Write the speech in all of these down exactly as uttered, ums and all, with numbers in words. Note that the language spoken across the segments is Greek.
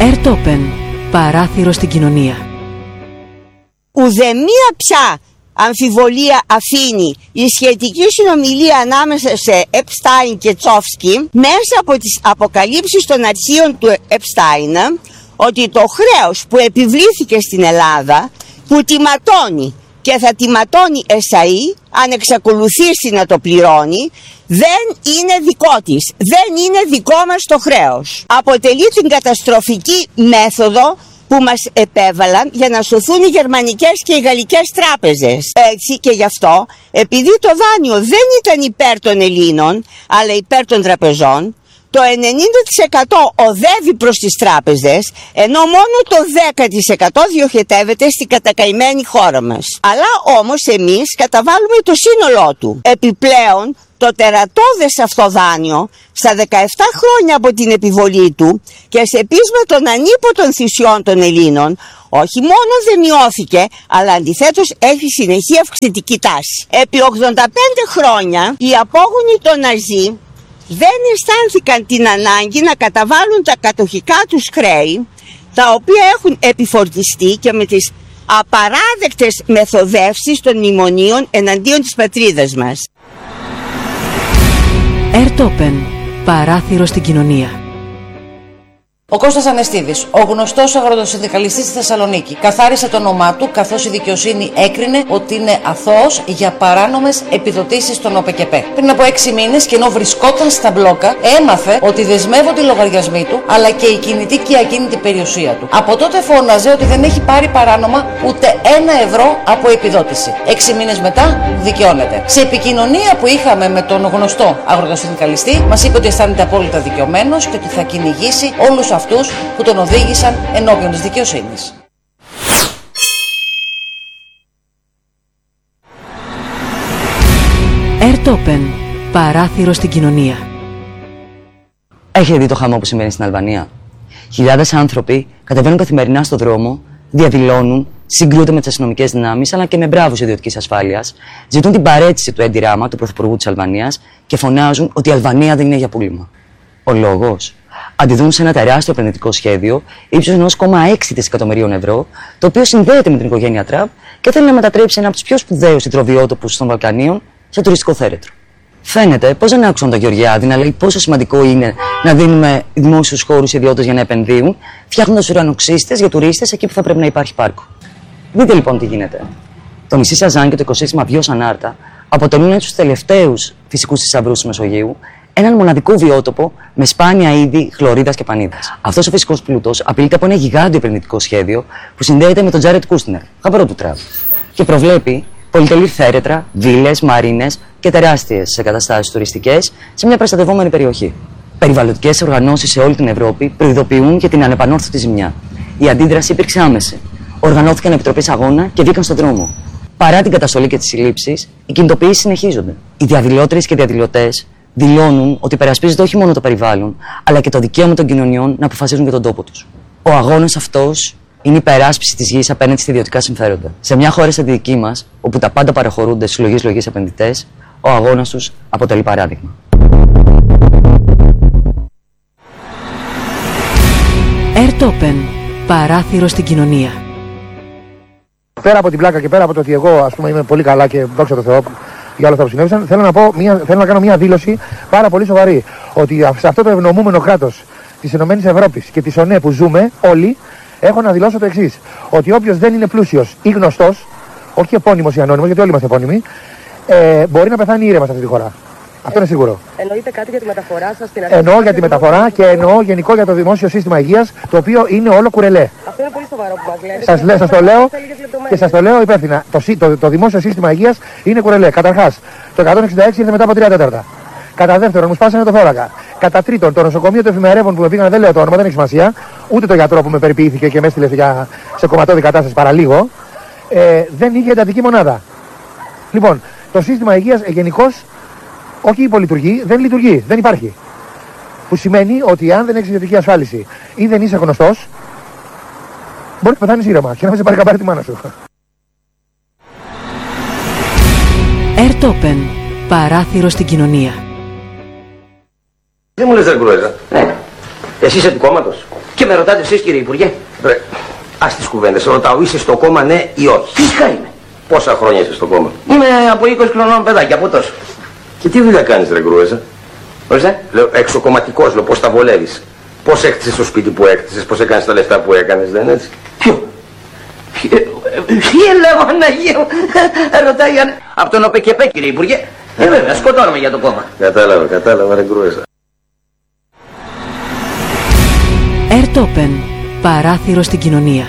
Ερτόπεν, παράθυρο στην κοινωνία. Ουδεμία πια αμφιβολία αφήνει η σχετική συνομιλία ανάμεσα σε Επστάιν και Τσόφσκι μέσα από τις αποκαλύψεις των αρχείων του Επστάιν ότι το χρέος που επιβλήθηκε στην Ελλάδα, που τιματώνει και θα τιματώνει εσαΐ αν εξακολουθήσει να το πληρώνει, δεν είναι δικό της, δεν είναι δικό μας το χρέος. Αποτελεί την καταστροφική μέθοδο που μας επέβαλαν για να σωθούν οι γερμανικές και οι γαλλικές τράπεζες. Έτσι και γι' αυτό, επειδή το δάνειο δεν ήταν υπέρ των Ελλήνων, αλλά υπέρ των τραπεζών, το ενενήντα τοις εκατό οδεύει προς τις τράπεζες, ενώ μόνο το δέκα τοις εκατό διοχετεύεται στην κατακαημένη χώρα μας. Αλλά όμως εμείς καταβάλουμε το σύνολό του. Επιπλέον, το τερατώδες αυτό δάνειο, στα δεκαεπτά χρόνια από την επιβολή του και σε πείσμα των ανίποτων θυσιών των Ελλήνων, όχι μόνο δεν μειώθηκε, αλλά αντιθέτως έχει συνεχή αυξητική τάση. Επί ογδόντα πέντε χρόνια, οι απόγονοι των Ναζί δεν αισθάνθηκαν την ανάγκη να καταβάλουν τα κατοχικά τους χρέη, τα οποία έχουν επιφορτιστεί και με τις απαράδεκτες μεθοδεύσεις των μνημονίων εναντίον της πατρίδας μας. Ερτόπεν, παράθυρο στην κοινωνία. Ο Κώστας Ανεστίδης, ο γνωστός αγροτοσυνδικαλιστής στη Θεσσαλονίκη, καθάρισε το όνομά του καθώς η δικαιοσύνη έκρινε ότι είναι αθώος για παράνομες επιδοτήσεις στον ΟΠΕΚΕΠΕ. Πριν από έξι μήνες, και ενώ βρισκόταν στα μπλόκα, έμαθε ότι δεσμεύονται οι λογαριασμοί του αλλά και η κινητή και η ακίνητη περιουσία του. Από τότε φώναζε ότι δεν έχει πάρει παράνομα ούτε ένα ευρώ από επιδότηση. Έξι μήνες μετά δικαιώνεται. Σε επικοινωνία που είχαμε με τον γνωστό αγροτοσυνδικαλιστή, μας είπε ότι αισθάνεται απόλυτα δικαιωμένος και ότι θα κυνηγήσει όλους αυτούς που τον οδήγησαν ενώπιον της δικαιοσύνης. Ερτόπεν, παράθυρο στην κοινωνία. Έχετε δει το χαμό που συμβαίνει στην Αλβανία? Χιλιάδες άνθρωποι κατεβαίνουν καθημερινά στον δρόμο, διαδηλώνουν, συγκρούονται με τις αστυνομικές δυνάμεις αλλά και με μπράβους ιδιωτικής ασφάλειας, ζητούν την παραίτηση του Έντι Ράμα, του Πρωθυπουργού της Αλβανίας, και φωνάζουν ότι η Αλβανία δεν είναι για πούλημα. Ο λόγος? Αντιδρούν σε ένα τεράστιο επενδυτικό σχέδιο ύψους ενός κόμμα έξι δισεκατομμυρίων ευρώ, το οποίο συνδέεται με την οικογένεια Τραμπ και θέλει να μετατρέψει ένα από τους πιο σπουδαίους υδροβιότοπους των Βαλκανίων σε τουριστικό θέρετρο. Φαίνεται πως δεν άκουσαν τον Γεωργιάδη να λέει πόσο σημαντικό είναι να δίνουμε δημόσιους χώρους σε ιδιώτες για να επενδύουν, φτιάχνοντας ουρανοξύστες για τουρίστες εκεί που θα πρέπει να υπάρχει πάρκο. Δείτε λοιπόν τι γίνεται. Το νησί Σαζάν και το οικοσύστημα Βίος Ανάρτα αποτελούν ένα από τους τελευταίους φυσικούς θησαυρούς της Μεσογείου, έναν μοναδικό βιότοπο με σπάνια είδη χλωρίδας και πανίδας. Αυτός ο φυσικός πλούτος απειλείται από ένα γιγάντιο επενδυτικό σχέδιο που συνδέεται με τον Τζάρετ Κούστνερ, χαβρό του Τραμπ, και προβλέπει πολυτελή θέρετρα, βίλες, μαρίνες και τεράστιες εγκαταστάσεις τουριστικές σε μια προστατευόμενη περιοχή. Περιβαλλοντικές οργανώσεις σε όλη την Ευρώπη προειδοποιούν για την ανεπανόρθωτη ζημιά. Η αντίδραση υπήρξε άμεση. Οργανώθηκαν επιτροπές αγώνα και βγήκαν στον δρόμο. Παρά την καταστολή και τις συλλήψεις, οι κινητοποιήσεις συνεχίζονται. Οι διαδηλώτριες και διαδηλωτές δηλώνουν ότι υπερασπίζεται όχι μόνο το περιβάλλον, αλλά και το δικαίωμα των κοινωνιών να αποφασίζουν για τον τόπο τους. Ο αγώνας αυτός είναι η υπεράσπιση της γης απέναντι στα ιδιωτικά συμφέροντα. Σε μια χώρα σαν τη δική μας, όπου τα πάντα παραχωρούνται στους λογείς-λογείς επενδυτές, ο αγώνας τους αποτελεί παράδειγμα. Ερτόπεν, παράθυρο στην κοινωνία. Πέρα από την πλάκα και πέρα από το ότι εγώ, ας πούμε, είμαι πολύ καλά και δόξα τω Θεώ για όλα αυτά που συνέβησαν, θέλω να, πω μια, θέλω να κάνω μια δήλωση πάρα πολύ σοβαρή. Ότι σε αυτό το ευνομούμενο κράτος της ΕΕ και της ΟΝΕ που ζούμε όλοι, έχω να δηλώσω το εξής. Ότι όποιος δεν είναι πλούσιος ή γνωστός, όχι επώνυμος ή ανώνυμος, γιατί όλοι είμαστε επώνυμοι, ε, μπορεί να πεθάνει ήρεμα σε αυτή τη χώρα. Αυτό είναι σίγουρο. Εννοείται κάτι για τη μεταφορά σας στην αρχή? Εννοώ για τη μεταφορά και εννοώ γενικό για το δημόσιο σύστημα υγείας, το οποίο είναι όλο κουρελέ. Αυτό είναι πολύ σοβαρό που μας λέτε. Σας, λέ, σας το λέω και σας το λέω υπεύθυνα. Το, το, το δημόσιο σύστημα υγείας είναι κουρελέ. Καταρχάς, το εκατόν εξήντα έξι ήρθε μετά από τρία τέταρτα. Κατά δεύτερον, μου σπάσανε το θώρακα. Κατά τρίτον, το νοσοκομείο του εφημερεύων που με πήγαν, δεν λέω το όνομα, δεν έχει σημασία. Ούτε το γιατρό που με περιποιήθηκε και με έστειλε για, σε κομματώδη κατάσταση παραλίγο. Ε, δεν είχε εντατική μονάδα. Λοιπόν, το σύστημα υγείας ε, γενικώς, όχι υπολειτουργεί, δεν λειτουργεί, δεν υπάρχει. Που σημαίνει ότι αν δεν έχεις ιδιωτική ασφάλιση ή δεν είσαι γνωστός, μπορείς να πεθάνεις ήρεμα και να μην σε πάρει καμπάρι τη μάνα σου. Ερτόπεν, παράθυρο στην κοινωνία. Τι μου λες, ρε κουρέζα? Ναι. Εσύ είσαι του κόμματος? Και με ρωτάτε εσείς, κύριε Υπουργέ? Ρε, ας τις κουβέντες, ρωτάω, είσαι στο κόμμα ναι ή όχι? Φυσικά είμαι. Πόσα χρόνια είσαι στο κόμμα? Είμαι από είκοσι χρονών παιδάκι, από τόσο. Και τι δουλειά κάνεις, ρε Γκρούεζα? Ορίστε. Λέω, εξοκομματικός, λέω, πώς τα βολεύεις? Πώς έκτισες το σπίτι που έκτισες, πώς έκανες τα λεφτά που έκανες, δεν είναι έτσι? Ποιο? Τι έλεγα, Αναγία μου? Ρωτάει αν... Από τον ΟΠΕΚΕΠΕ, κύριε Υπουργέ. Ε, βέβαια, σκοτώνομαι για το κόμμα. Κατάλαβα, κατάλαβα, ρε Γκρούεζα. Ερτόπεν. Παράθυρο στην κοινωνία.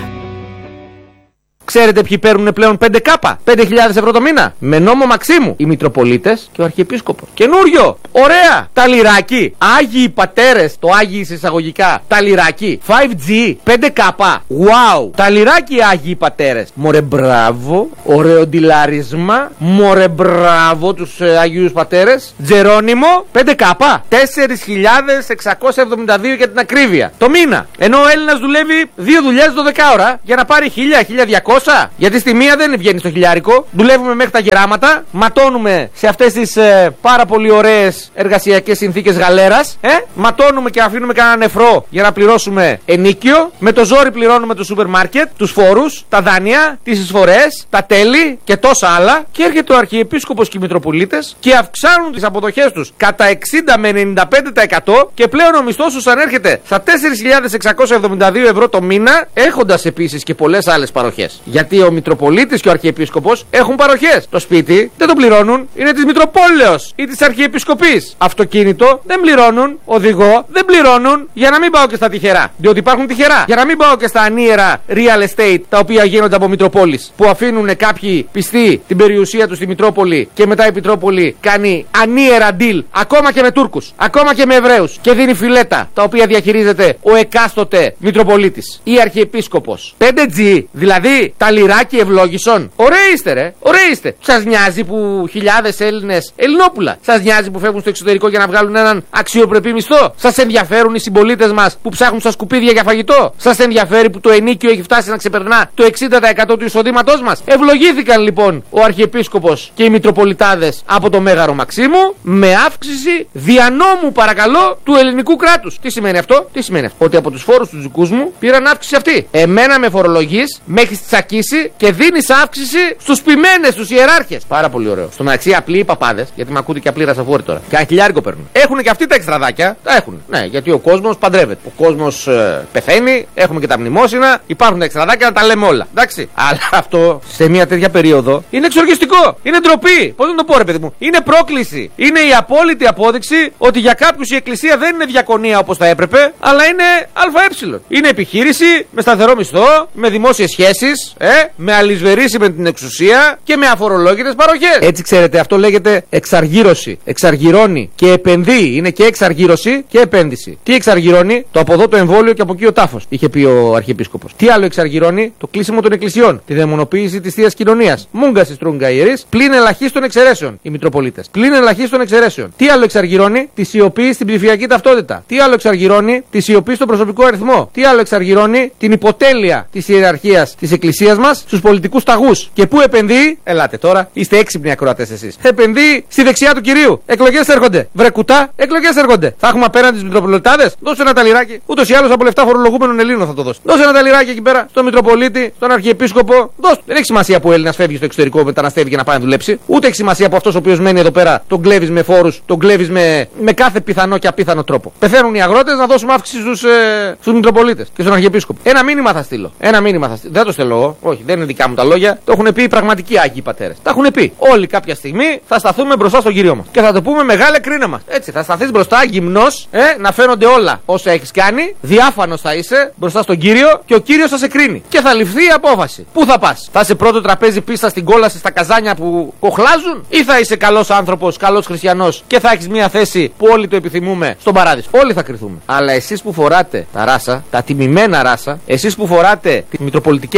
Ξέρετε ποιοι παίρνουν πλέον πέντε κάπα, πέντε χιλιάδες ευρώ το μήνα? Με νόμο Μαξίμου. Οι Μητροπολίτες και ο Αρχιεπίσκοπος. Καινούριο! Ωραία! Τα λιράκι! Άγιοι πατέρες, το άγιοι εισαγωγικά. Τα λιράκι! φάιβ τζι, πέντε κάπα. Wow! Τα λιράκι άγιοι πατέρες. Μωρέ μπράβο! Ωραίο ντυλάρισμα. Μωρέ μπράβο τους ε, Άγιους πατέρες. Τζερόνιμο, πέντε κάπα. τέσσερις χιλιάδες εξακόσια εβδομήντα δύο για την ακρίβεια. Το μήνα. Ενώ ο Έλληνας δουλεύει δύο δουλειές δώδεκα ώρα για να πάρει χίλια, χίλια διακόσια. Γιατί στη μία δεν βγαίνει στο χιλιάρικο. Δουλεύουμε μέχρι τα γεράματα. Ματώνουμε σε αυτές τις ε, πάρα πολύ ωραίες εργασιακές συνθήκες γαλέρας. Ε? Ματώνουμε και αφήνουμε κανένα νεφρό για να πληρώσουμε ενίκιο. Με το ζόρι πληρώνουμε το σούπερ μάρκετ, τους φόρους, τα δάνεια, τις εισφορές, τα τέλη και τόσα άλλα. Και έρχεται ο Αρχιεπίσκοπος και οι Μητροπολίτες και αυξάνουν τις αποδοχές τους κατά εξήντα με ενενήντα πέντε τοις εκατό και πλέον ο μισθός τους ανέρχεται στα τέσσερις χιλιάδες εξακόσια εβδομήντα δύο ευρώ το μήνα, έχοντας επίσης και πολλές άλλες παροχές. Γιατί ο Μητροπολίτης και ο Αρχιεπίσκοπος έχουν παροχές. Το σπίτι δεν το πληρώνουν, είναι της Μητροπόλεως ή της Αρχιεπισκοπής. Αυτοκίνητο δεν πληρώνουν, οδηγό δεν πληρώνουν, για να μην πάω και στα τυχερά. Διότι υπάρχουν τυχερά. Για να μην πάω και στα ανίερα real estate τα οποία γίνονται από Μητροπόλεις. Που αφήνουν κάποιοι πιστοί την περιουσία τους στη Μητρόπολη και μετά η Μητρόπολη κάνει ανίερα deal ακόμα και με Τούρκους, ακόμα και με Εβραίους και δίνει φιλέτα τα οποία διαχειρίζεται ο εκάστοτε Μητροπολίτης ή Αρχιεπίσκοπος. πέντε τζι δηλαδή. Τα λιράκι ευλόγησον. Ωραίοι είστε, ρε. Ωραίοι είστε. Σας νοιάζει που χιλιάδες Έλληνες, Ελληνόπουλα, σας νοιάζει που φεύγουν στο εξωτερικό για να βγάλουν έναν αξιοπρεπή μισθό? Σας ενδιαφέρουν οι συμπολίτες μας που ψάχνουν στα σκουπίδια για φαγητό? Σας ενδιαφέρει που το ενίκιο έχει φτάσει να ξεπερνά το εξήντα τοις εκατό του εισοδήματός μας? Ευλογήθηκαν λοιπόν ο Αρχιεπίσκοπος και οι Μητροπολιτάδες από το Μέγαρο Μαξίμου με αύξηση δια νόμου, παρακαλώ, του ελληνικού κράτους. Τι σημαίνει αυτό? Τι σημαίνει αυτό? Ότι από τους φόρους του δικούς μου πήραν αύξηση αυτή. Εμένα με φορολογείς, με έχεις τσακίσει και δίνεις αύξηση στους ποιμένες, στους ιεράρχες. Πάρα πολύ ωραίο. Στο μεταξύ, απλοί οι παπάδες, γιατί με ακούτε και απλοί ρασαφόροι τώρα, και ένα χιλιάρικο παίρνουν. Έχουν και αυτοί τα εξτραδάκια. Τα έχουν. Ναι, γιατί ο κόσμος παντρεύεται. Ο κόσμος ε, πεθαίνει, έχουμε και τα μνημόσυνα, υπάρχουν τα εξτραδάκια να τα λέμε όλα. Εντάξει. Αλλά αυτό σε μια τέτοια περίοδο είναι εξοργιστικό. Είναι ντροπή. Πώς να το πω, ρε παιδί μου? Είναι πρόκληση. Είναι η απόλυτη απόδειξη ότι για κάποιους η Εκκλησία δεν είναι διακονία όπως θα έπρεπε, αλλά είναι ΑΕ. Είναι επιχείρηση με σταθερό μισθό, με δημόσιες σχέσεις. Ε, με αλυσβερίσει με την εξουσία και με αφορολόγητες παροχές. Έτσι, ξέρετε, αυτό λέγεται εξαργύρωση. Εξαργυρώνει και επενδύει. Είναι και εξαργύρωση και επένδυση. Τι εξαργυρώνει? Το από εδώ το εμβόλιο και από εκεί ο τάφος, είχε πει ο Αρχιεπίσκοπος. Τι άλλο εξαργυρώνει? Το κλείσιμο των εκκλησιών. Τη δαιμονοποίηση της Θείας Κοινωνίας. Μούγκα τη τρούγκα ιερής, πλην ελαχίστων εξαιρέσεων. Οι Μητροπολίτες. Πλην ελαχίστων εξαιρέσεων. Τι άλλο εξαργυρώνει? Τη σιωπή στην ψηφιακή ταυτότητα. Τι άλλο εξαργυρώνει? Τη σιωπή στον προσωπικό αριθμό. Τι άλλο εξαργυρώνει? Την υποτέλεια της ιεραρχίας της Εκκλησίας μας στους πολιτικούς ταγούς. Και πού επενδύει? Ελάτε τώρα, είστε έξυπνοι ακροατές εσείς. Επενδύει στη δεξιά του κυρίου. Εκλογές έρχονται. Βρε κουτά, εκλογές έρχονται. Θα έχουμε απέναντι τους Μητροπολιτάδες. Δώσε ένα ταλιράκι. Ούτως ή άλλως από λεφτά φορολογούμενων Ελλήνων θα το δώσει. Δώσε ένα ταλιράκι εκεί πέρα στον Μητροπολίτη, στον Αρχιεπίσκοπο. Δώσε. Δεν έχει σημασία που ο Έλληνας φεύγει στο εξωτερικό, μεταναστεύει για να πάει να δουλέψει. Ούτε έχει σημασία που αυτός ο οποίος μένει εδώ πέρα τον κλέβεις με φόρους, τον κλέβεις με, με κάθε πιθανό και απίθανο τρόπο. Πεθαίνουν οι αγρότες, να δώσουμε αύξηση στους, ε, στους Μητροπολίτες και στον Αρχιεπίσκοπο. Ένα μήνυμα θα στείλω. Ένα μήνυμα θα στείλω. Δεν το στέλνω εγώ. Όχι, δεν είναι δικά μου τα λόγια. Το έχουν πει οι πραγματικοί Άγιοι Πατέρες. Τα έχουν πει. Όλοι κάποια στιγμή θα σταθούμε μπροστά στον Κύριο μας. Και θα το πούμε μεγάλε κρίνα μας. Έτσι, θα σταθείς μπροστά γυμνός, ε, να φαίνονται όλα όσα έχεις κάνει. Διάφανος θα είσαι μπροστά στον Κύριο και ο Κύριος θα σε κρίνει. Και θα ληφθεί η απόφαση. Πού θα πας? Θα είσαι πρώτο τραπέζι πίστα στην κόλαση στα καζάνια που κοχλάζουν, ή θα είσαι καλός άνθρωπος, καλός χριστιανός και θα έχεις μια θέση που όλοι το επιθυμούμε στον παράδεισο? Όλοι θα κρυθούμε. Αλλά εσείς που φοράτε τα ράσα, τα τιμημένα ράσα, εσείς που φοράτε τις μητροπολιτικές μήτρες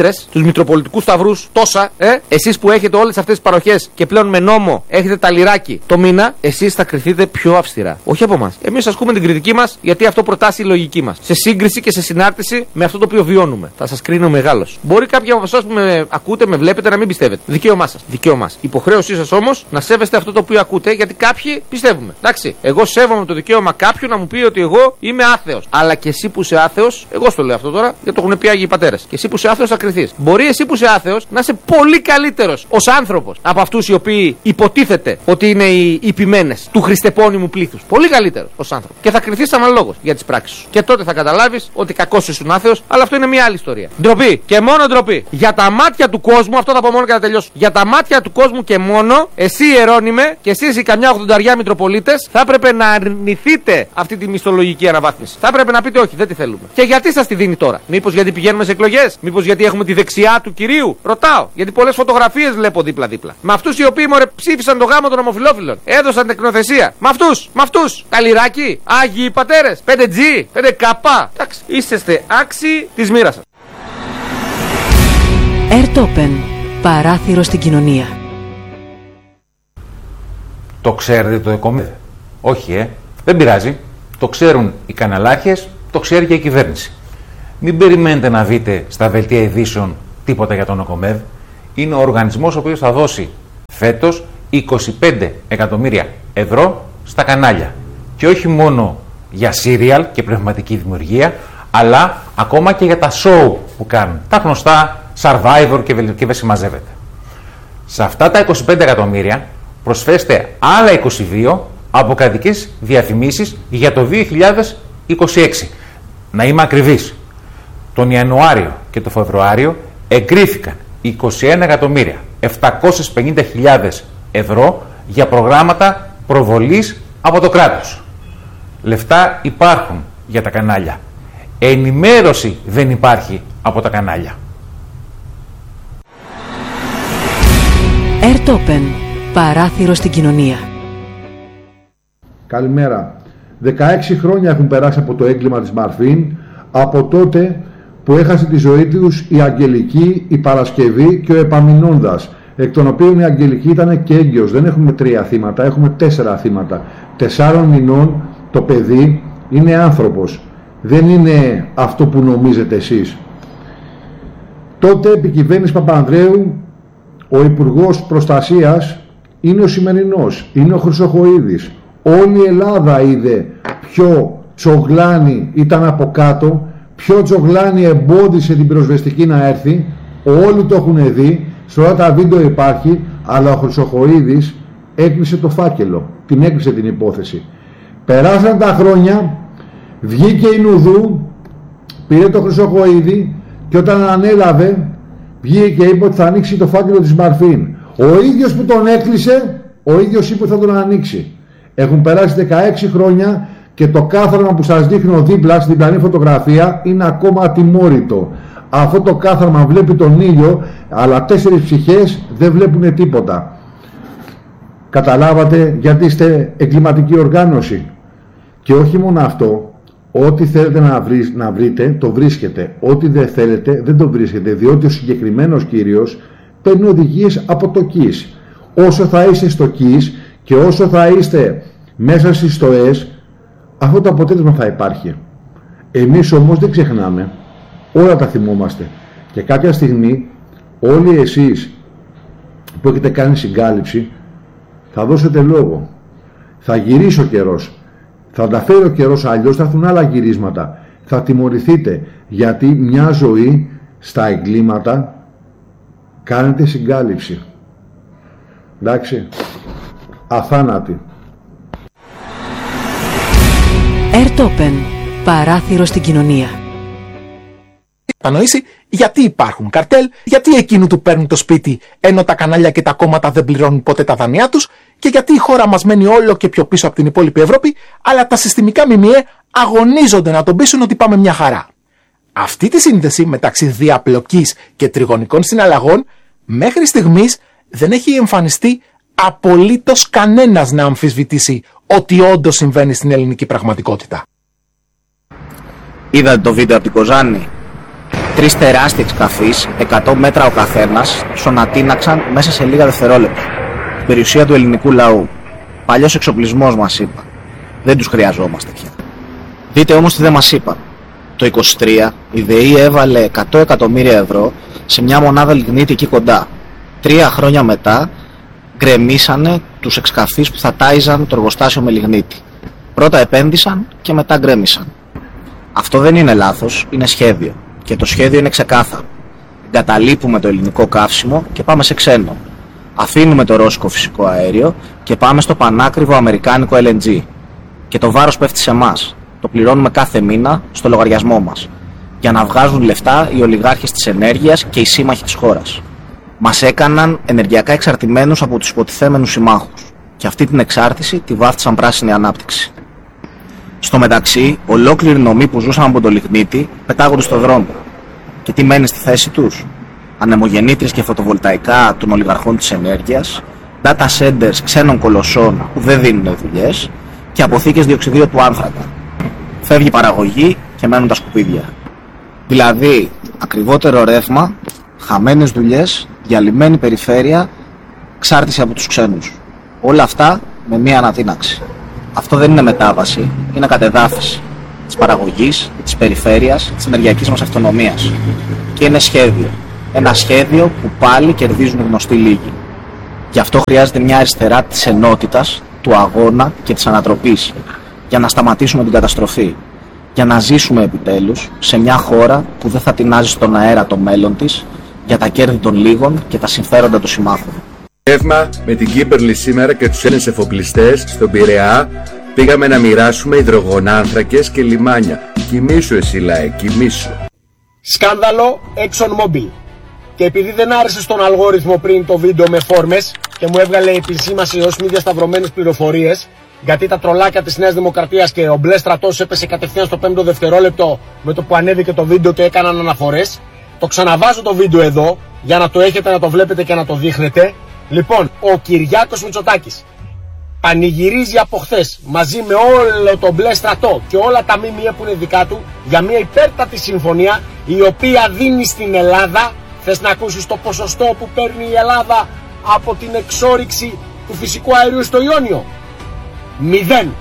μήτρες, τους μητροπολιτικούς σταυρούς, τόσα, ε, εσείς που έχετε όλες αυτές τις παροχές και πλέον με νόμο έχετε τα λιράκι το μήνα, εσείς θα κριθείτε πιο αυστηρά. Όχι από εμάς. Εμείς ασκούμε την κριτική μας γιατί αυτό προτάσει η λογική μας. Σε σύγκριση και σε συνάρτηση με αυτό το οποίο βιώνουμε. Θα σας κρίνει ο μεγάλος. Μπορεί κάποιοι από εσάς που με ακούτε, με βλέπετε να μην πιστεύετε. Δικαίωμά σας. Δικαίωμά σας. Υποχρέωσή σας όμως να σέβεστε αυτό το οποίο ακούτε γιατί κάποιοι πιστεύουμε. Εντάξει. Εγώ σέβομαι το δικαίωμα κάποιου να μου πει ότι εγώ είμαι άθεος. Αλλά και εσύ που είσαι άθεος, εγώ στο λέω αυτό τώρα γιατί το έχουν πει Άγιοι Πατέρες. Και εσύ που είσαι άθεος θα κριθείς. Μπορεί εσύ που είσαι άθεος να είσαι πολύ καλύτερος ως άνθρωπος από αυτούς οι οποίοι υποτίθεται ότι είναι οι υπημένες του χριστεπώνυμου πλήθους. Πολύ καλύτερος ως άνθρωπος. Και θα κριθείς αναλόγως για τις πράξεις σου. Και τότε θα καταλάβεις ότι κακός ήσουν άθεος, αλλά αυτό είναι μια άλλη ιστορία. Ντροπή και μόνο ντροπή. Για τα μάτια του κόσμου, αυτό θα πω μόνο και να τελειώσω. Για τα μάτια του κόσμου και μόνο, εσύ Ιερώνυμε και εσείς οι καμιά ογδονταριά Μητροπολίτες, θα έπρεπε να αρνηθείτε αυτή τη μισθολογική αναβάθμιση. Θα έπρεπε να πείτε όχι, δεν τη θέλουμε. Και γιατί σας τη δίνει τώρα? Μήπως γιατί πηγαίνουμε σε εκλογές? Μήπως γιατί έχουμε τη δεξιά του κυρίου? Ρωτάω. Γιατί πολλές φωτογραφίες βλέπω δίπλα-δίπλα. Με αυτούς οι οποίοι μωρέ ψήφισαν το γάμο των ομοφυλόφιλων. Έδωσαν τεκνοθεσία. Με αυτούς, με αυτούς. Τα λιράκι, Άγιοι Πατέρες, πέντε τζι, πέντε κέι. Εντάξει, είσαστε άξιοι της μοίρας σας. Ερτόπεν, παράθυρο στην κοινωνία. Το ξέρετε το ΕΚΟΜΕΔ? Όχι, ε. Δεν πειράζει. Το ξέρουν οι καναλάρχες, το ξέρει και η κυβέρνηση. Μην περιμένετε να δείτε στα δελτία ειδήσεων τίποτα για τον ΕΚΟΜΕΔ. Είναι ο οργανισμός ο οποίος θα δώσει φέτος είκοσι πέντε εκατομμύρια ευρώ στα κανάλια. Και όχι μόνο για σύριαλ και πνευματική δημιουργία, αλλά ακόμα και για τα show που κάνουν. Τα γνωστά Survivor και δεν συμμαζεύεται. Σε αυτά τα είκοσι πέντε εκατομμύρια προσφέστε άλλα είκοσι δύο από κρατικές διαφημίσεις για το δύο χιλιάδες είκοσι έξι. Να είμαι ακριβής, τον Ιανουάριο και τον Φεβρουάριο εγκρίθηκαν είκοσι ένα εκατομμύρια επτακόσιες πενήντα χιλιάδες ευρώ για προγράμματα προβολής από το κράτος. Λεφτά υπάρχουν για τα κανάλια. Ενημέρωση δεν υπάρχει από τα κανάλια. Ερτόπεν, παράθυρο στην κοινωνία. Καλημέρα. δεκαέξι χρόνια έχουν περάσει από το έγκλημα της Μαρφίν, από τότε που έχασε τη ζωή τους η Αγγελική, η Παρασκευή και ο Επαμεινώντας, εκ των οποίων η Αγγελική ήταν και έγκυος. Δεν έχουμε τρία θύματα, έχουμε τέσσερα θύματα. Τεσσάρων μηνών το παιδί είναι άνθρωπος. Δεν είναι αυτό που νομίζετε εσείς. Τότε επί κυβέρνηση Παπανδρέου ο Υπουργός Προστασίας είναι ο σημερινός, είναι ο Χρυσοχοΐδης. Όλη η Ελλάδα είδε ποιο τσογλάνι ήταν από κάτω, ποιο τσογλάνι εμπόδισε την πυροσβεστική να έρθει. Όλοι το έχουν δει, σε όλα τα βίντεο υπάρχει, αλλά ο Χρυσοχοΐδης έκλεισε το φάκελο, την έκλεισε την υπόθεση. Περάσαν τα χρόνια, βγήκε η Νουδού, πήρε το Χρυσοχοΐδη και όταν ανέλαβε βγήκε και είπε ότι θα ανοίξει το φάκελο της Μαρφίν. Ο ίδιος που τον έκλεισε, ο ίδιος είπε ότι θα τον ανοίξει. Έχουν περάσει δεκαέξι χρόνια και το κάθαρμα που σας δείχνω δίπλα στην διπλανή φωτογραφία είναι ακόμα ατιμόρυτο. Αυτό το κάθαρμα βλέπει τον ήλιο, αλλά τέσσερις ψυχές δεν βλέπουν τίποτα. Καταλάβατε γιατί είστε εγκληματική οργάνωση? Και όχι μόνο αυτό, ό,τι θέλετε να, βρει, να βρείτε το βρίσκετε, ό,τι δεν θέλετε δεν το βρίσκετε, διότι ο συγκεκριμένος κύριος παίρνει οδηγίες από το ΚΙΣ. Όσο θα είστε στο ΚΙΣ και όσο θα είστε μέσα στις στοές, αυτό το αποτέλεσμα θα υπάρχει. Εμείς όμως δεν ξεχνάμε, όλα τα θυμόμαστε και κάποια στιγμή όλοι εσείς που έχετε κάνει συγκάλυψη θα δώσετε λόγο. Θα γυρίσει ο καιρός, θα τα φέρει ο καιρός, αλλιώς θα έρθουν άλλα γυρίσματα. Θα τιμωρηθείτε γιατί μια ζωή στα εγκλήματα κάνετε συγκάλυψη. Εντάξει, αθάνατη. Ερτόπεν, παράθυρο στην κοινωνία. Κατανοήσει γιατί υπάρχουν καρτέλ, γιατί εκείνου του παίρνουν το σπίτι ενώ τα κανάλια και τα κόμματα δεν πληρώνουν ποτέ τα δανειά τους και γιατί η χώρα μας μένει όλο και πιο πίσω από την υπόλοιπη Ευρώπη, αλλά τα συστημικά ΜΜΕ αγωνίζονται να τον πείσουν ότι πάμε μια χαρά. Αυτή τη σύνδεση μεταξύ διαπλοκής και τριγωνικών συναλλαγών μέχρι στιγμής δεν έχει εμφανιστεί απολύτως κανένας να αμφισβητήσει ότι όντως συμβαίνει στην ελληνική πραγματικότητα. Είδατε το βίντεο από την Κοζάνη? Τρεις τεράστιοι εξκαφείς, εκατό μέτρα ο καθένας, σωνατίναξαν μέσα σε λίγα δευτερόλεπτα. Την περιουσία του ελληνικού λαού. Παλιός εξοπλισμός μας είπα. Δεν τους χρειαζόμαστε πια. Δείτε όμως τι δεν μας είπαν. Το είκοσι τρία η ΔΕΗ έβαλε εκατό εκατομμύρια ευρώ σε μια μονάδα λιγνίτη εκεί κοντά. Τρία χρόνια μετά γκρεμίσανε τους εξκαφείς που θα τάιζαν το εργοστάσιο με λιγνίτη. Πρώτα επένδυσαν και μετά γκρέμισαν. Αυτό δεν είναι λάθος, είναι σχέδιο. Και το σχέδιο είναι ξεκάθαρο. Εγκαταλείπουμε το ελληνικό καύσιμο και πάμε σε ξένο. Αφήνουμε το ρώσικο φυσικό αέριο και πάμε στο πανάκριβο αμερικάνικο ελ εν τζι. Και το βάρος πέφτει σε εμάς. Το πληρώνουμε κάθε μήνα στο λογαριασμό μας. Για να βγάζουν λεφτά οι ολιγάρχες της ενέργειας και οι σύμμαχοι της χώρας. Μας έκαναν ενεργειακά εξαρτημένους από τους υποτιθέμενους συμμάχους. Και αυτή την εξάρτηση τη βάφτισαν πράσινη ανάπτυξη. Στο μεταξύ, ολόκληροι νομοί που ζούσαν από το λιγνίτη πετάγονται στο δρόμο. Και τι μένει στη θέση τους? Ανεμογεννήτριες και φωτοβολταϊκά των ολιγαρχών της ενέργειας, data centers ξένων κολοσσών που δεν δίνουν δουλειές και αποθήκες διοξιδίου του άνθρακα. Φεύγει η παραγωγή και μένουν τα σκουπίδια. Δηλαδή, ακριβότερο ρεύμα, χαμένες δουλειές, διαλυμένη περιφέρεια, εξάρτηση από τους ξένους. Όλα αυτά με μία αναδύναξη. Αυτό δεν είναι μετάβαση, είναι κατεδάφιση της παραγωγής, της περιφέρειας, της ενεργειακής μας αυτονομίας. Και είναι σχέδιο. Ένα σχέδιο που πάλι κερδίζουν οι γνωστοί λίγοι. Γι' αυτό χρειάζεται μια αριστερά της ενότητας, του αγώνα και της ανατροπής. Για να σταματήσουμε την καταστροφή. Για να ζήσουμε επιτέλους σε μια χώρα που δεν θα τεινάζει στον αέρα το μέλλον της για τα κέρδη των λίγων και τα συμφέροντα των συμμάχων. Γεύμα με την Κύπερλη σήμερα και τους Έλληνες εφοπλιστές στον Πειραιά πήγαμε να μοιράσουμε υδρογονάνθρακες και λιμάνια. Κοιμήσου εσύ λαέ, κοιμήσου. Σκάνδαλο ExxonMobil. Και επειδή δεν άρεσε στον αλγόριθμο πριν το βίντεο με φόρμες και μου έβγαλε επισήμαση ως μη διασταυρωμένες πληροφορίες, γιατί τα τρολάκια της Νέας Δημοκρατίας και ο μπλε στρατός έπεσε κατευθείαν στο πέμπτο δευτερόλεπτο με το που ανέβηκε το βίντεο και έκαναν αναφορές, το ξαναβάζω το βίντεο εδώ για να το έχετε, να το βλέπετε και να το δείχνετε. Λοιπόν, ο Κυριάκος Μητσοτάκης πανηγυρίζει από χθες μαζί με όλο το μπλε στρατό και όλα τα ΜΜΕ που είναι δικά του για μια υπέρτατη συμφωνία η οποία δίνει στην Ελλάδα. Θες να ακούσεις το ποσοστό που παίρνει η Ελλάδα από την εξόρυξη του φυσικού αερίου στο Ιόνιο? Μηδέν.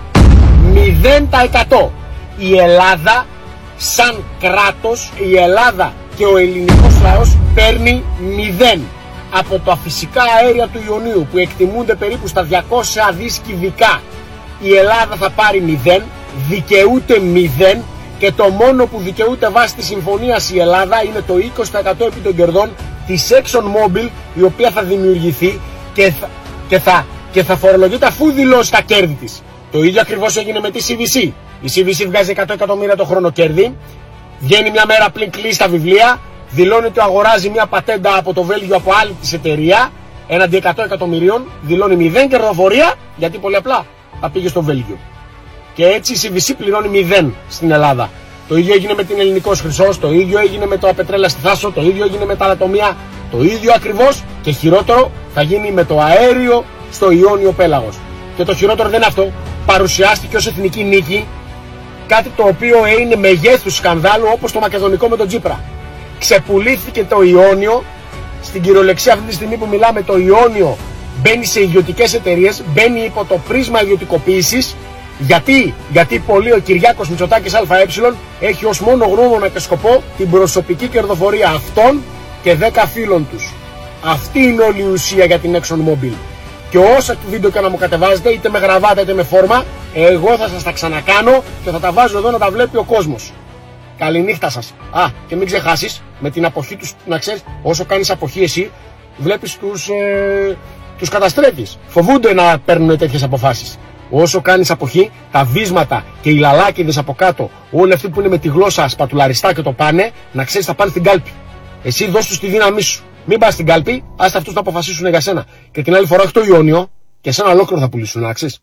Μηδέν τα εκατό. Η Ελλάδα σαν κράτος, η Ελλάδα και ο ελληνικός λαός παίρνει μηδέν από τα φυσικά αέρια του Ιωνίου που εκτιμούνται περίπου στα διακόσια δις κυβικά. Η Ελλάδα θα πάρει μηδέν, δικαιούται μηδέν και το μόνο που δικαιούται βάσει της συμφωνίας η Ελλάδα είναι το είκοσι τοις εκατό επί των κερδών της ExxonMobil, η οποία θα δημιουργηθεί και θα, και θα, και θα φορολογείται αφού δηλώσει τα κέρδη της. Το ίδιο ακριβώς έγινε με τη σι βι σι. Η σι βι σι βγάζει εκατό εκατομμύρια το χρόνο κέρδη, βγαίνει μια μέρα πριν κλείσει τα βιβλία, δηλώνει ότι αγοράζει μια πατέντα από το Βέλγιο από άλλη της εταιρεία έναντι εκατό εκατομμυρίων, δηλώνει μηδέν κερδοφορία γιατί πολύ απλά θα πήγε στο Βέλγιο. Και έτσι η σι βι σι πληρώνει μηδέν στην Ελλάδα. Το ίδιο έγινε με την Ελληνικός Χρυσός, το ίδιο έγινε με το Απετρέλα στη Θάσο, το ίδιο έγινε με τα Ανατομία, το ίδιο ακριβώς και χειρότερο θα γίνει με το αέριο στο Ιόνιο Πέλαγος. Και το χειρότερο δεν είναι αυτό, παρουσιάστηκε ως εθνική νίκη κάτι το οποίο είναι μεγέθους σκανδάλου όπως το μακεδονικό με τον Τσίπρα. Ξεπουλήθηκε το Ιόνιο, στην κυριολεξία αυτή τη στιγμή που μιλάμε το Ιόνιο μπαίνει σε ιδιωτικές εταιρείες, μπαίνει υπό το πρίσμα ιδιωτικοποίησης. Γιατί, γιατί πολύ ο Κυριάκος Μητσοτάκης ΑΕ έχει ως μόνο γνώμονα και σκοπό την προσωπική κερδοφορία αυτών και δέκα φίλων τους. Αυτή είναι όλη η ουσία για την ExxonMobil. Και όσα του βίντεο και να μου κατεβάζετε, είτε με γραβάτα είτε με φόρμα, εγώ θα σας τα ξανακάνω και θα τα βάζω εδώ να τα βλέπει ο κόσμος. Καληνύχτα σας. Α, και μην ξεχάσεις, με την αποχή τους, να ξέρεις, όσο κάνεις αποχή εσύ, βλέπεις τους, ε, τους καταστρέφεις. Φοβούνται να παίρνουν τέτοιες αποφάσεις. Όσο κάνεις αποχή, τα βίσματα και οι λαλάκιδες από κάτω, όλοι αυτοί που είναι με τη γλώσσα σπατουλαριστά και το πάνε, να ξέρεις θα πάνε στην κάλπη. Εσύ δώσ' τους τη δύναμή σου. Μην πας στην κάλπη, άστα αυτούς να αποφασίσουν για σένα. Και την άλλη φορά όχι το Ιόνιο, και εσένα ολόκληρο θα πουλήσουν, να ξέρεις.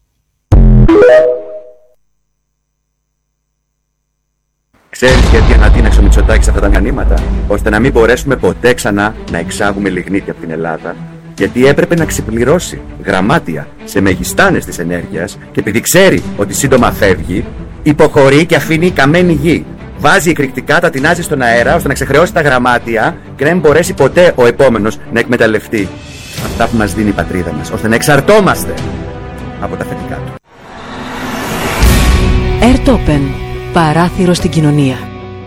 Ξέρεις γιατί ανατείναξε ο Μητσοτάκης αυτά τα μηνύματα? Ώστε να μην μπορέσουμε ποτέ ξανά να εξάγουμε λιγνίτη από την Ελλάδα. Γιατί έπρεπε να ξεπληρώσει γραμμάτια σε μεγιστάνες της ενέργειας και επειδή ξέρει ότι σύντομα φεύγει, υποχωρεί και αφήνει καμένη γη. Βάζει εκρηκτικά, τα τεινάζει στον αέρα ώστε να ξεχρεώσει τα γραμμάτια και να μην μπορέσει ποτέ ο επόμενος να εκμεταλλευτεί αυτά που μας δίνει η πατρίδα μας, ώστε να εξαρτώμαστε από τα θετικά του. Ερτόπεν, παράθυρο στην κοινωνία.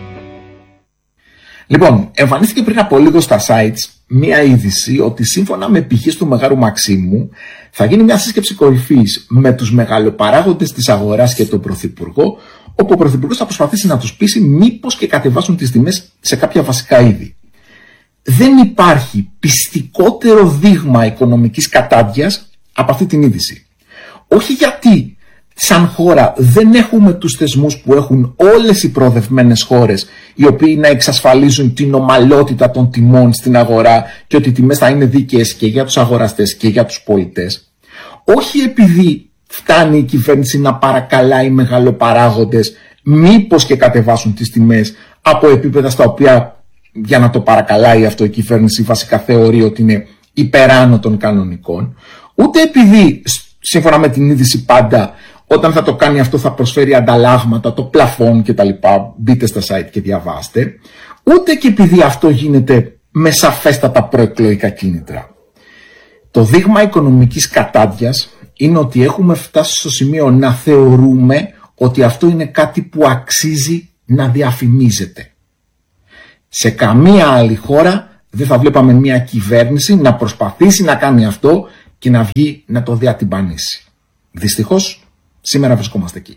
Λοιπόν, εμφανίστηκε πριν από λίγο στα sites μία είδηση ότι σύμφωνα με πηγές του Μεγάλου Μαξίμου θα γίνει μια σύσκεψη κορυφής με τους μεγαλοπαράγοντες της αγοράς και τον Πρωθυπουργό, όπου ο Πρωθυπουργός θα προσπαθήσει να τους πείσει μήπως και κατεβάσουν τις τιμές σε κάποια βασικά είδη. Δεν υπάρχει πιστικότερο δείγμα οικονομικής κατάδειας από αυτή την είδηση. Όχι γιατί σαν χώρα δεν έχουμε τους θεσμούς που έχουν όλες οι προοδευμένες χώρες, οι οποίοι να εξασφαλίζουν την ομαλότητα των τιμών στην αγορά και ότι οι τιμές θα είναι δίκαιες και για τους αγοραστές και για τους πολιτές. Όχι επειδή φτάνει η κυβέρνηση να παρακαλάει μεγαλοπαράγοντες μήπως και κατεβάσουν τις τιμές από επίπεδα στα οποία, για να το παρακαλάει αυτό, η κυβέρνηση βασικά θεωρεί ότι είναι υπεράνω των κανονικών, ούτε επειδή σύμφωνα με την είδηση πάντα όταν θα το κάνει αυτό θα προσφέρει ανταλλάγματα, το πλαφόν κτλ. Μπείτε στα site και διαβάστε. Ούτε και επειδή αυτό γίνεται με σαφέστατα προεκλογικά κίνητρα. Το δείγμα οικονομικής κατάδειας είναι ότι έχουμε φτάσει στο σημείο να θεωρούμε ότι αυτό είναι κάτι που αξίζει να διαφημίζεται. Σε καμία άλλη χώρα δεν θα βλέπαμε μια κυβέρνηση να προσπαθήσει να κάνει αυτό και να βγει να το διατυμπανίσει. Δυστυχώς, σήμερα βρισκόμαστε εκεί.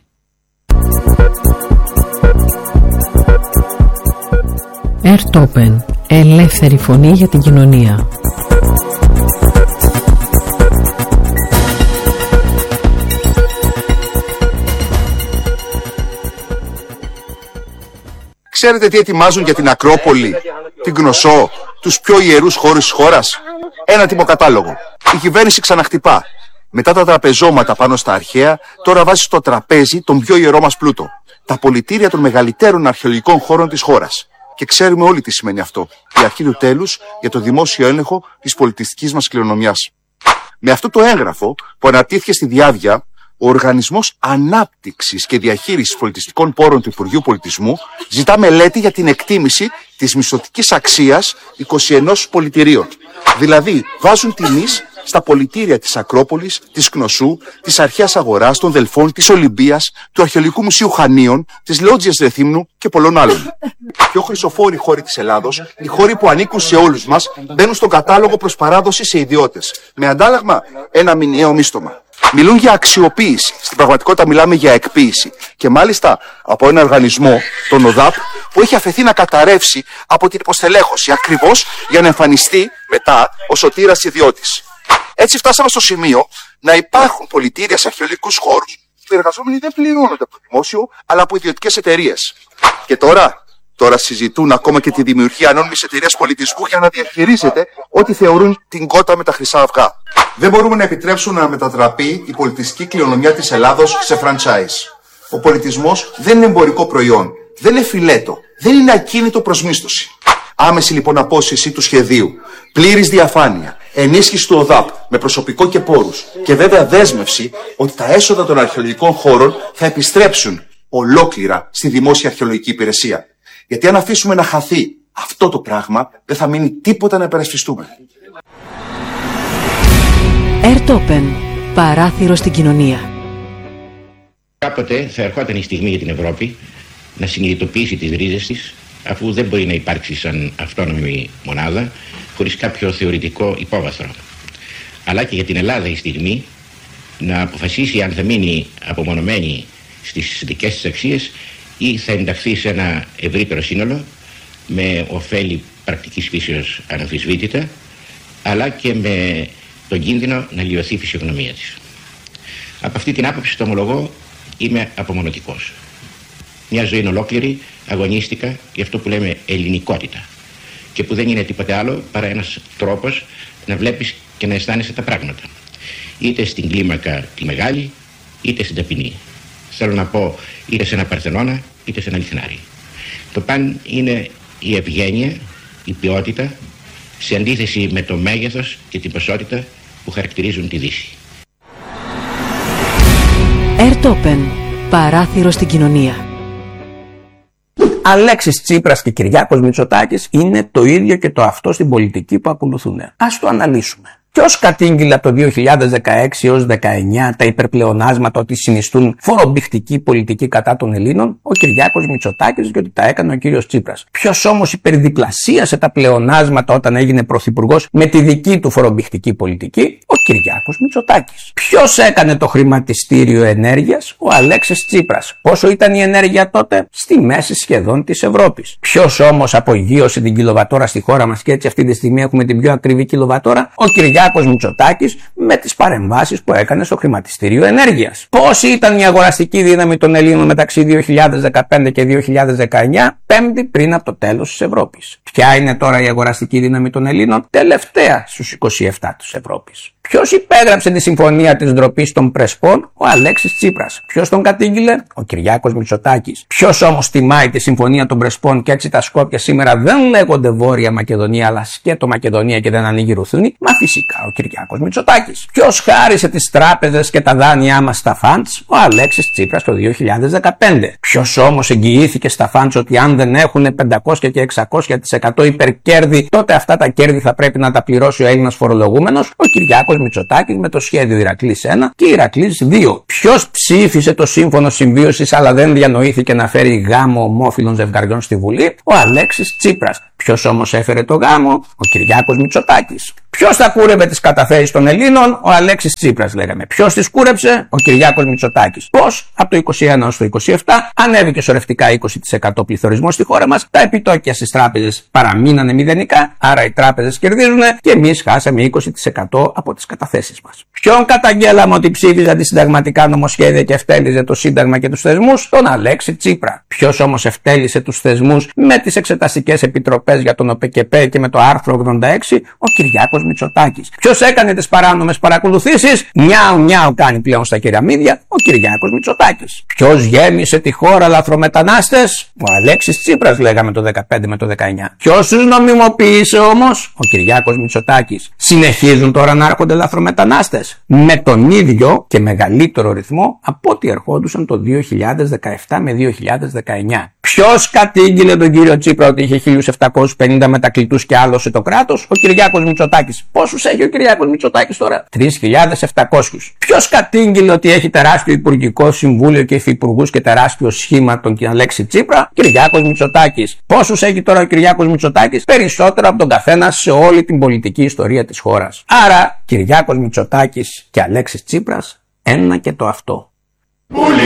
Ερτόπεν, ελεύθερη φωνή για την κοινωνία. Ξέρετε τι ετοιμάζουν για την Ακρόπολη, την Κνωσό, τους πιο ιερούς χώρους της χώρας? Ένα τιμοκατάλογο. Η κυβέρνηση ξαναχτυπά. Μετά τα τραπεζώματα πάνω στα αρχαία, τώρα βάζει στο τραπέζι τον πιο ιερό μας πλούτο. Τα πολιτήρια των μεγαλύτερων αρχαιολογικών χώρων της χώρας. Και ξέρουμε όλοι τι σημαίνει αυτό. Η αρχή του τέλους για το δημόσιο έλεγχο της πολιτιστικής μας κληρονομιάς. Με αυτό το έγγραφο που αναπτύχθηκε στη Διάβια, ο Οργανισμός Ανάπτυξης και Διαχείρισης Πολιτιστικών Πόρων του Υπουργείου Πολιτισμού ζητά μελέτη για την εκτίμηση της μισθωτικής αξίας είκοσι ένα πολιτηρίων. Δηλαδή, βάζουν τιμής στα πολιτήρια της Ακρόπολης, της Κνωσού, της Αρχαίας Αγοράς, των Δελφών, της Ολυμπίας, του Αρχαιολογικού Μουσείου Χανίων, της Λότζιας Ρεθύμνου και πολλών άλλων. Οι πιο χρυσοφόροι χώροι της Ελλάδος, οι χώροι που ανήκουν σε όλους μας, μπαίνουν στον κατάλογο προς παράδοση σε ιδιώτες. Με αντάλλαγμα ένα μηνιαίο μίστομα. Μιλούν για αξιοποίηση. Στην πραγματικότητα μιλάμε για εκποίηση. Και μάλιστα από ένα οργανισμό, τον ΟΔΑΠ, που έχει αφαιθεί να καταρρεύσει από την υποστελέχωση ακριβώς για να εμφανιστεί μετά ο σωτήρας ιδιώτης. Έτσι φτάσαμε στο σημείο να υπάρχουν πολιτήρια σε αρχαιολογικούς χώρους που οι εργαζόμενοι δεν πληρώνονται από το δημόσιο, αλλά από ιδιωτικές εταιρείες. Και τώρα, τώρα συζητούν ακόμα και τη δημιουργία ανώνυμης εταιρείας πολιτισμού για να διαχειρίζεται ό,τι θεωρούν την κότα με τα χρυσά αυγά. Δεν μπορούμε να επιτρέψουμε να μετατραπεί η πολιτιστική κληρονομιά της Ελλάδος σε franchise. Ο πολιτισμός δεν είναι εμπορικό προϊόν, δεν είναι φιλέτο, δεν είναι ακίνητο προς μίσθωση. Άμεση λοιπόν απόσυρση του σχεδίου, πλήρης διαφάνεια, ενίσχυση του ΟΔΑΠ με προσωπικό και πόρους και βέβαια δέσμευση ότι τα έσοδα των αρχαιολογικών χώρων θα επιστρέψουν ολόκληρα στη δημόσια αρχαιολογική υπηρεσία. Γιατί αν αφήσουμε να χαθεί αυτό το πράγμα, δεν θα μείνει τίποτα να υπερασπιστούμε. Ερτόπεν, παράθυρο στην κοινωνία. Κάποτε θα ερχόταν η στιγμή για την Ευρώπη να συνειδητοποιήσει τις ρίζες της, αφού δεν μπορεί να υπάρξει σαν αυτόνομη μονάδα χωρίς κάποιο θεωρητικό υπόβαθρο. Αλλά και για την Ελλάδα η στιγμή να αποφασίσει αν θα μείνει απομονωμένη στις δικές της αξίες ή θα ενταχθεί σε ένα ευρύτερο σύνολο με ωφέλη πρακτικής φύσεως αναμφισβήτητα, αλλά και με τον κίνδυνο να λιωθεί η φυσιογνωμία της. Από αυτή την άποψη, το ομολογώ, είμαι απομονωτικός. Μια ζωή ολόκληρη αγωνίστηκα για αυτό που λέμε ελληνικότητα και που δεν είναι τίποτε άλλο παρά ένας τρόπος να βλέπεις και να αισθάνεσαι τα πράγματα, είτε στην κλίμακα τη μεγάλη είτε στην ταπεινή. Θέλω να πω είτε σε ένα Παρθενώνα είτε σε ένα Λιθινάρι. Το παν είναι η ευγένεια, η ποιότητα, σε αντίθεση με το μέγεθος και την ποσότητα που χαρακτηρίζουν τη Δύση. Ερτόπεν, παράθυρο στην κοινωνία. Αλέξης Τσίπρας και Κυριάκος Μητσοτάκης είναι το ίδιο και το αυτό στην πολιτική που ακολουθούν. Ας το αναλύσουμε. Ποιος κατήγγειλε από το δύο χιλιάδες δεκαέξι έως δεκαεννιά τα υπερπλεονάσματα ότι συνιστούν φορομπηχτική πολιτική κατά των Ελλήνων? Ο Κυριάκος Μητσοτάκης, και ότι τα έκανε ο κύριος Τσίπρας. Ποιος όμως υπερδιπλασίασε τα πλεονάσματα όταν έγινε πρωθυπουργός με τη δική του φορομπηχτική πολιτική? Ο Κυριάκος Μητσοτάκης. Ποιος έκανε το χρηματιστήριο ενέργειας? Ο Αλέξης Τσίπρας. Πόσο ήταν η ενέργεια τότε? Στη μέση σχεδόν της Ευρώπης. Ποιος όμως απογείωσε την κιλοβατόρα στη χώρα μας και έτσι αυτή τη στιγμή έχουμε την πιο ακριβή κιλοβατόρα? Ο Κυριάκος Μητσοτάκης με τις παρεμβάσεις που έκανε στο χρηματιστήριο ενέργειας. Πόση ήταν η αγοραστική δύναμη των Ελλήνων μεταξύ δύο χιλιάδες δεκαπέντε και δύο χιλιάδες δεκαεννιά, πέμπτη πριν από το τέλος της Ευρώπης? Ποια είναι τώρα η αγοραστική δύναμη των Ελλήνων? Τελευταία στους είκοσι επτά της Ευρώπης. Ποιος υπέγραψε τη συμφωνία της ντροπής των Πρεσπών? Ο Αλέξης Τσίπρας. Ποιος τον κατήγγειλε? Ο Κυριάκος Μητσοτάκης. Ποιος όμως τιμάει τη συμφωνία των Πρεσπών και έτσι τα Σκόπια σήμερα δεν λέγονται Βόρεια Μακεδονία αλλά σκέτο Μακεδονία και δεν ανοίγει ρουθούνη? Μα φυσικά ο Κυριάκος Μητσοτάκης. Ποιος χάρισε τις τράπεζες και τα δάνειά μας στα φαντς? Ο Αλέξης Τσίπρας το δύο χιλιάδες δεκαπέντε. Ποιος όμως εγγυήθηκε στα φαντς ότι αν δεν έχουν πεντακόσια και εξακόσια τοις εκατό υπερκέρδη, τότε αυτά τα κέρδη θα πρέπει να τα πληρώσει ο Έλληνας φορολογούμενος? Ο Κυριάκος Μητσοτάκης με το σχέδιο Ηρακλής ένα και Ηρακλής δύο. Ποιος ψήφισε το σύμφωνο συμβίωσης αλλά δεν διανοήθηκε να φέρει γάμο ομόφυλων ζευγαριών στη Βουλή? Ο Αλέξης Τσίπρας. Ποιος όμως έφερε το γάμο? Ο Κυριάκος Μητσοτάκης. Ποιος θα κούρευε τις καταθέσεις των Ελλήνων? Ο Αλέξης Τσίπρας, λέγαμε. Ποιος τις κούρεψε? Ο Κυριάκος Μητσοτάκης. Πώς? Από το είκοσι ένα έως το είκοσι επτά ανέβηκε σωρευτικά είκοσι τοις εκατό πληθωρισμός στη χώρα μας, τα επιτόκια στις τράπεζες παραμείνανε μηδενικά, άρα οι τράπεζες κερδίζουν και εμείς χάσαμε είκοσι τοις εκατό από τις καταθέσεις μας. Ποιον καταγγέλαμε ότι ψήφιζε αντισυνταγματικά νομοσχέδια και ευτέλιζε το Σύνταγμα και τους θεσμούς? Τον Αλέξη Τσίπρα. Ποιος όμως ευτέλισε τους θεσμούς με τις εξεταστικές επιτροπές για τον ΟΠΕΚΕΠΕ και με το άρθρο ογδόντα έξι? Ο Κυριάκος Μητσοτάκης. Ποιος έκανε τις παράνομες παρακολουθήσεις? Νιάου νιάου κάνει πλέον στα κεραμίδια ο Κυριάκος Μητσοτάκης. Ποιος γέμισε τη χώρα λαθρομετανάστες? Ο Αλέξης Τσίπρας, λέγαμε το δεκαπέντε με το δεκαεννιά. Ποιος τους νομιμοποίησε όμως? Ο Κυριάκος Μητσοτάκης. Συνεχίζουν τώρα να έρχονται λαθρομετανάστες με τον ίδιο και μεγαλύτερο ρυθμό από ό,τι ερχόντουσαν το δύο χιλιάδες δεκαεπτά με δύο χιλιάδες δεκαεννιά. Ποιος κατήγγειλε τον κύριο Τσίπρα ότι είχε χίλιους επτακόσιους πενήντα μετακλητούς και άλωσε το κράτος? Ο Κυριάκος Μητσοτάκης. Πόσους έχει ο Κυριάκος Μητσοτάκης τώρα? τρεις χιλιάδες επτακόσιους. Ποιος κατήγγειλε ότι έχει τεράστιο Υπουργικό Συμβούλιο και υφυπουργούς και τεράστιο σχήμα τον Αλέξη Τσίπρα? Κυριάκος Μητσοτάκης. Πόσους έχει τώρα ο Κυριάκος Μητσοτάκης? Περισσότερο από τον καθένα σε όλη την πολιτική ιστορία της χώρας. Άρα Κυριάκος Μητσοτάκης και Αλέξης Τσίπρας, ένα και το αυτό.